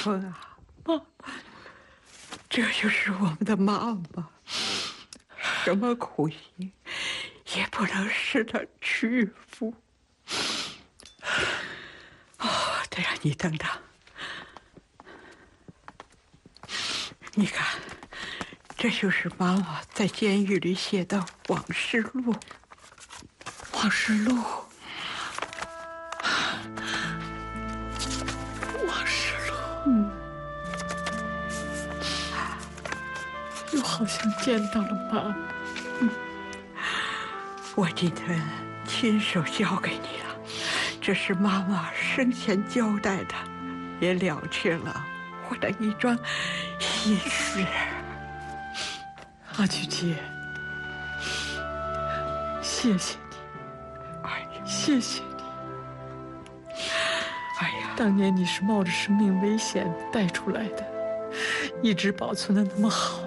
春啊，这就是我们的妈妈，什么苦心也不能使她屈服。对了，你等等，你看，这就是妈妈在监狱里写的往事录。 往事录，往事录，又好像见到了妈妈。 我今天亲手交给你了，这是妈妈生前交代的，也了却了我的一桩心事。 阿菊姐，谢谢你，谢谢你。 哎呀， 当年你是冒着生命危险带出来的，一直保存的那么好，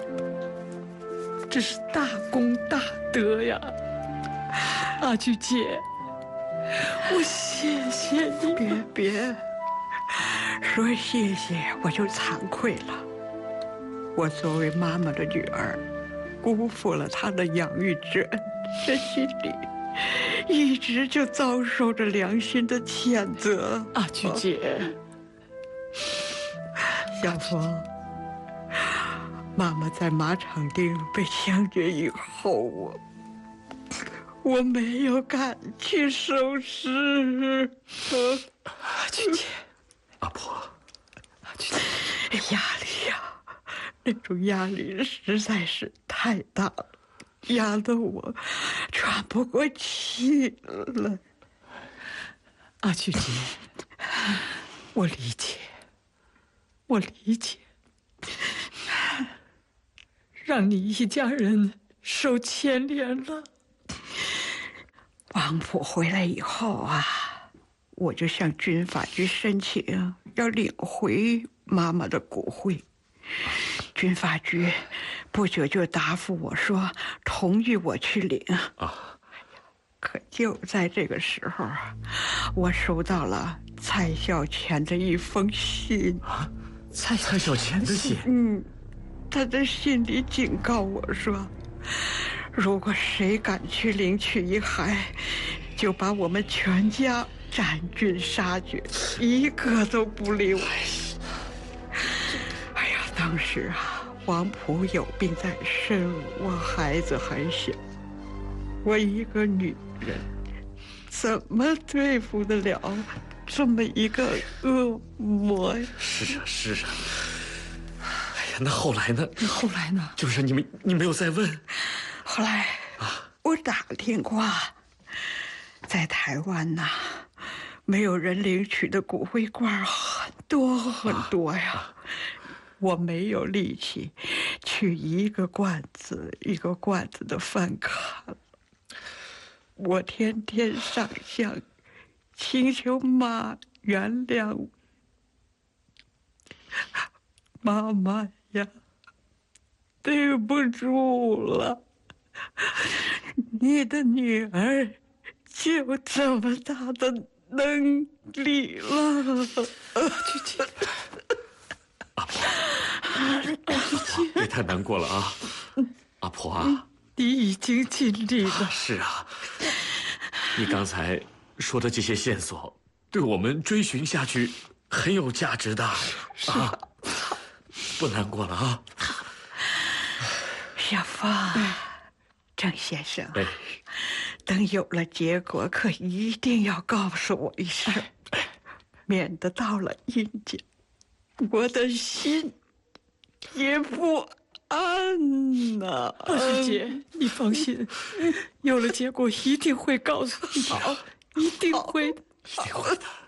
这是大功大德呀，阿菊姐，我谢谢你。 别说谢谢，我就惭愧了。我作为妈妈的女儿，辜负了她的养育之恩，这心里一直就遭受着良心的谴责。 阿菊姐， 小凤，妈妈在马场町被枪决以后，我没有敢去收尸。 阿菊姐， 阿婆， 阿菊姐， 压力呀，那种压力实在是太大了，压得我喘不过气了。 阿菊姐，我理解，我理解，让你一家人受牵连了。 王普回来以后啊，我就向军法局申请要领回妈妈的骨灰。军法局不久就答复我说同意我去领。可就在这个时候啊，我收到了蔡孝乾的一封信。 蔡孝乾的信？ 他在信里警告我说，如果谁敢去领取遗骸，就把我们全家斩尽杀绝，一个都不留。哎呀，当时啊，王普有病在身，我孩子还小，我一个女人怎么对付得了这么一个恶魔呀？ 是啊。哎呀，那后来呢？ 后来呢？ 就是你没有再问。 后来我打听过，在台湾呐，没有人领取的骨灰罐很多呀。我没有力气去一个罐子一个罐子的翻看，我天天上香，请求妈原谅我。妈妈呀，对不住了，你的女儿就这么大的能力了。 菊姐， 别太难过了啊，阿婆啊， 你已经尽力了。 是啊，你刚才说的这些线索，对我们追寻下去很有价值的。不难过了啊。 小芳，郑先生，等有了结果，可一定要告诉我一声，免得到了阴间，我的心也不安呐。 阿菊姐，你放心，有了结果一定会告诉你，一定会的。 一定会的。